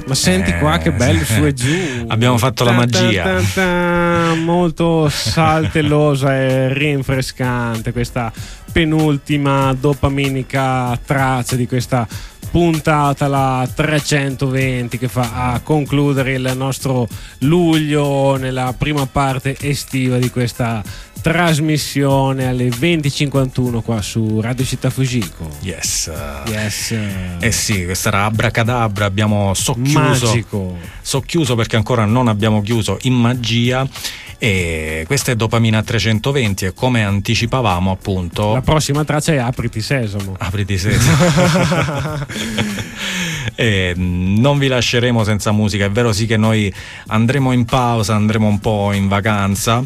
Ma senti qua che bello su e giù. Abbiamo fatto la magia. Molto saltellosa e rinfrescante questa penultima dopaminica traccia di questa puntata, la 320, che fa a concludere il nostro luglio nella prima parte estiva di questa trasmissione alle 20:51 qua su Radio Città Fugico. Yes. Eh sì, questa era Abracadabra, abbiamo socchiuso perché ancora non abbiamo chiuso in magia. E questa è Dopamina 320 e come anticipavamo, appunto, la prossima traccia è Apriti Sesamo. E non vi lasceremo senza musica. È vero, sì, che noi andremo in pausa, andremo un po' in vacanza,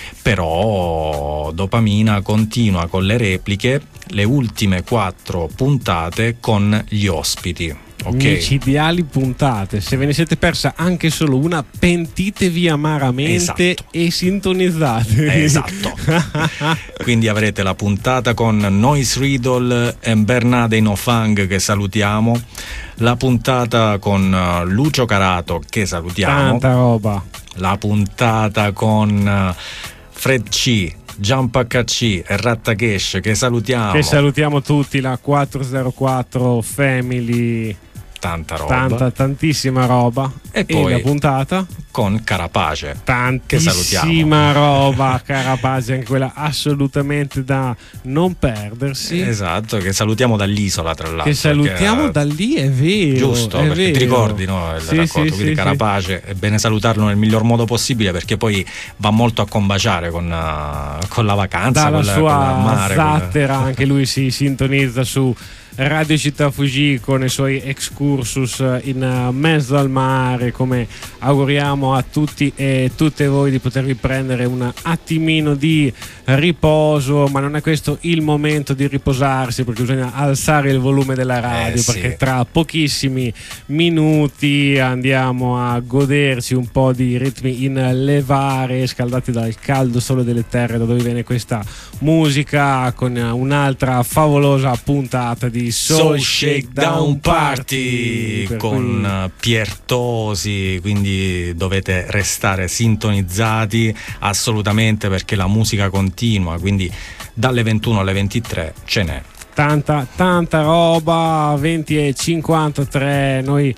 però Dopamina continua con le repliche, le ultime 4 puntate con gli ospiti. Okay. Micidiali puntate. Se ve ne siete persa anche solo una, pentitevi amaramente, esatto, e sintonizzate. Esatto. Quindi avrete la puntata con Noise Riddle e Bernade Inofang, che salutiamo, la puntata con Lucio Carato, che salutiamo, tanta roba, la puntata con Fred C, Jump HC e Rattakesh, che salutiamo tutti, la 404 Family, tanta roba, tantissima roba. E poi la puntata con Carapace, tantissima roba. Carapace, anche quella assolutamente da non perdersi. Esatto, che salutiamo dall'isola, tra l'altro, che salutiamo da lì, è vero, giusto, è perché vero. Ti ricordi, no, il racconto, quindi Carapace è bene salutarlo nel miglior modo possibile, perché poi va molto a combaciare con la vacanza, dalla sua mare, zattera, anche lui si sintonizza su Radio Città Fugico nei suoi excursus in mezzo al mare. Come auguriamo a tutti e tutte voi di potervi prendere un attimino di riposo, ma non è questo il momento di riposarsi, perché bisogna alzare il volume della radio, perché tra pochissimi minuti andiamo a goderci un po' di ritmi in levare, scaldati dal caldo sole delle terre da dove viene questa musica, con un'altra favolosa puntata di Soul Shakedown Party con Piertosi, quindi dovete restare sintonizzati assolutamente, perché la musica continua, quindi dalle 21 alle 23 ce n'è tanta roba. 20:53 noi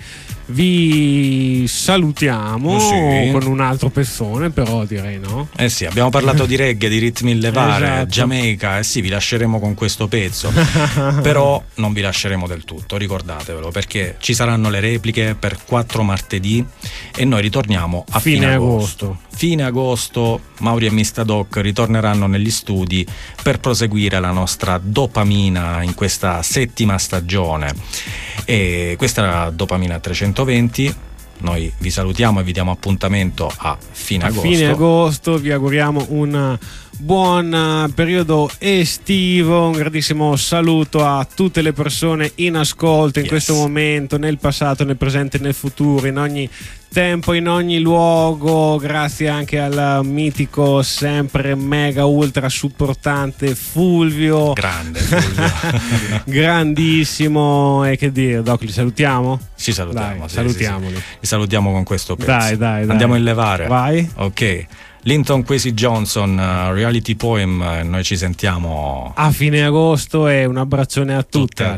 vi salutiamo, con un altro pezzone, però direi, no? Sì, abbiamo parlato di reggae, di ritmi in levare, esatto, Giamaica, sì, vi lasceremo con questo pezzo, però non vi lasceremo del tutto, ricordatevelo, perché ci saranno le repliche per 4 martedì e noi ritorniamo a fine agosto. Fine agosto Mauri e Mistadoc ritorneranno negli studi per proseguire la nostra dopamina in questa 7ª stagione, e questa era Dopamina 320. Noi vi salutiamo e vi diamo appuntamento a fine agosto. Fine agosto vi auguriamo un buon periodo estivo. Un grandissimo saluto a tutte le persone in ascolto in questo momento, nel passato, nel presente e nel futuro, in ogni tempo, in ogni luogo. Grazie anche al mitico, sempre mega ultra supportante Fulvio. Grande Fulvio. Grandissimo. E che dire, Doc, li salutiamo? Ci salutiamo. Dai, salutiamoli. Sì. Li salutiamo con questo pezzo. Dai. Andiamo in levare. Vai. Ok. Linton Kwesi Johnson, Reality Poem. Noi ci sentiamo a fine agosto, e un abbraccione a tutte.